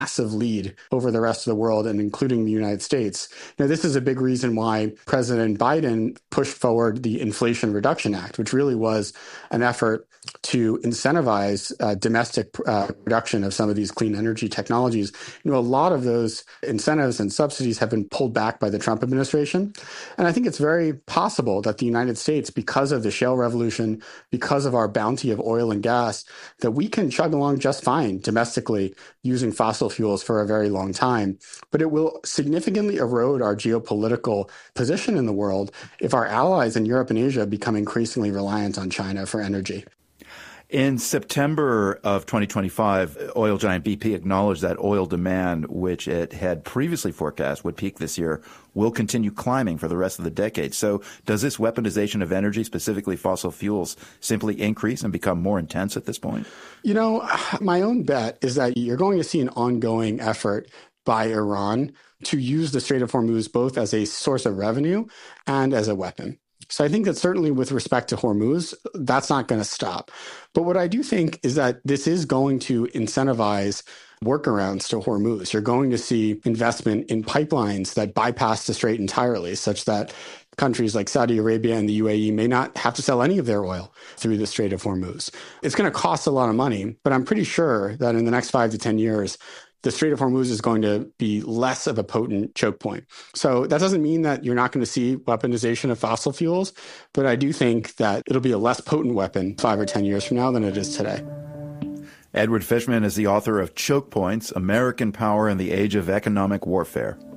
massive lead over the rest of the world and including the United States. Now, this is a big reason why President Biden pushed forward the Inflation Reduction Act, which really was an effort to incentivize domestic production of some of these clean energy technologies. A lot of those incentives and subsidies have been pulled back by the Trump administration. And I think it's very possible that the United States, because of the shale revolution, because of our bounty of oil and gas, that we can chug along just fine domestically using fossil fuels for a very long time. But it will significantly erode our geopolitical position in the world if our allies in Europe and Asia become increasingly reliant on China for energy. In September of 2025, oil giant BP acknowledged that oil demand, which it had previously forecast would peak this year, will continue climbing for the rest of the decade. So does this weaponization of energy, specifically fossil fuels, simply increase and become more intense at this point? My own bet is that you're going to see an ongoing effort by Iran to use the Strait of Hormuz both as a source of revenue and as a weapon. So I think that certainly with respect to Hormuz, that's not going to stop. But what I do think is that this is going to incentivize workarounds to Hormuz. You're going to see investment in pipelines that bypass the strait entirely, such that countries like Saudi Arabia and the UAE may not have to sell any of their oil through the Strait of Hormuz. It's going to cost a lot of money, but I'm pretty sure that in the next 5 to 10 years, the Strait of Hormuz is going to be less of a potent choke point. So that doesn't mean that you're not going to see weaponization of fossil fuels, but I do think that it'll be a less potent weapon 5 or 10 years from now than it is today. Edward Fishman is the author of Choke Points, American Power in the Age of Economic Warfare.